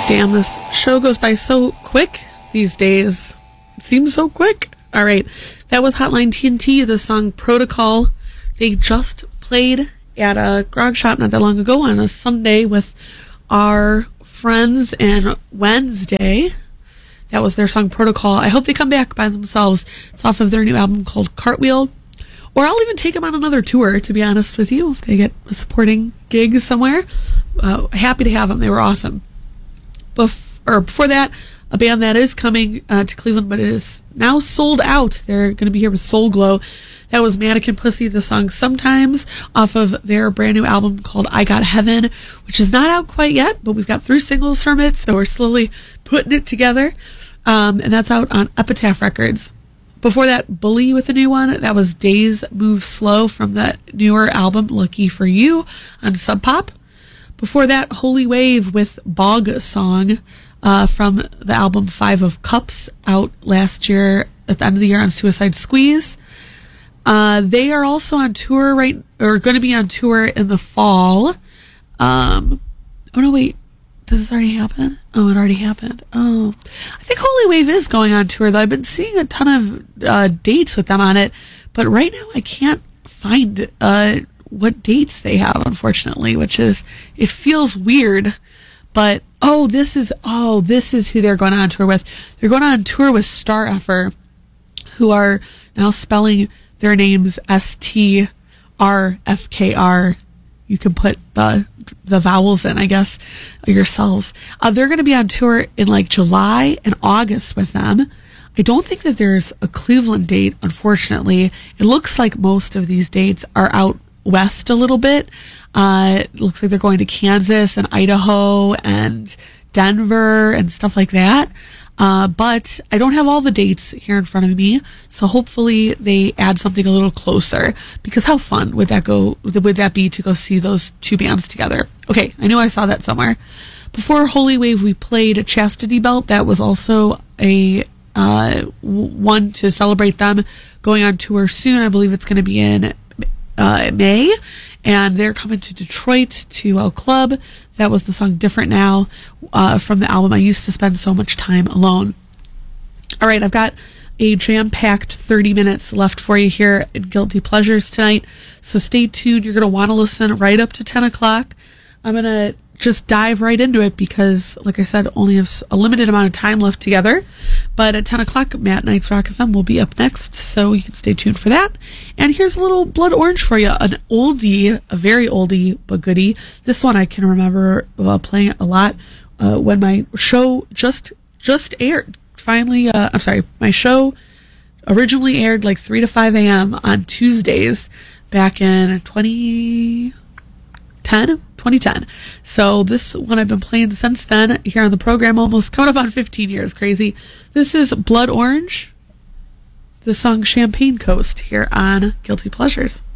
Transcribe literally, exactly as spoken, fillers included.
Damn, this show goes by so quick these days. It seems so quick. All right, that was Hotline T N T, the song Protocol. They just played at a grog shop not that long ago on a Sunday with our friends, and Wednesday, that was their song Protocol. I hope they come back by themselves. It's off of their new album called Cartwheel. Or I'll even take them on another tour, to be honest with you, if they get a supporting gig somewhere. Uh, happy to have them. They were awesome. Bef- or before that, a band that is coming uh, to Cleveland, but it is now sold out. They're going to be here with Soul Glow. That was Mannequin Pussy, the song Sometimes, off of their brand new album called I Got Heaven, which is not out quite yet, but we've got three singles from it, so we're slowly putting it together. Um, and that's out on Epitaph Records. Before that, Bully with a new one. That was Days Move Slow from that newer album, Lucky for You, on Sub Pop. Before that, Holy Wave with Bog Song uh, from the album Five of Cups, out last year at the end of the year on Suicide Squeeze. Uh, they are also on tour right, or going to be on tour in the fall. Um, oh no, wait. Does this already happen? Oh, it already happened. Oh, I think Holy Wave is going on tour, though. I've been seeing a ton of uh, dates with them on it, but right now I can't find uh, what dates they have, unfortunately, which is, it feels weird, but oh, this is, oh, this is who they're going on tour with. They're going on tour with Star Effer, who are now spelling their names S T R F K R. You can put the the vowels in, I guess, yourselves. Uh, they're going to be on tour in like July and August with them. I don't think that there's a Cleveland date, unfortunately. It looks like most of these dates are out west a little bit. Uh, it looks like they're going to Kansas and Idaho and Denver and stuff like that. Uh, but I don't have all the dates here in front of me, so hopefully they add something a little closer, because how fun would that go, would that be to go see those two bands together? Okay, I knew I saw that somewhere. Before Holy Wave, we played Chastity Belt. That was also a, uh, one to celebrate them going on tour soon. I believe it's going to be in, uh, May, and they're coming to Detroit to El Club. That was the song Different Now, uh, from the album I Used to Spend So Much Time Alone. All right, I've got a jam-packed thirty minutes left for you here in Guilty Pleasures tonight, so stay tuned. You're going to want to listen right up to ten o'clock. I'm going to just dive right into it because, like I said, only have a limited amount of time left together. But at ten o'clock, Matt Knight's Rock F M will be up next, so you can stay tuned for that. And here's a little Blood Orange for you, an oldie, a very oldie but goodie. This one I can remember uh, playing a lot uh, when my show just just aired. Finally, uh, I'm sorry, my show originally aired like three to five a.m. on Tuesdays back in twenty ten. twenty ten. So this one I've been playing since then here on the program, almost coming up on fifteen years. Crazy. This is Blood Orange, the song Champagne Coast, here on Guilty Pleasures.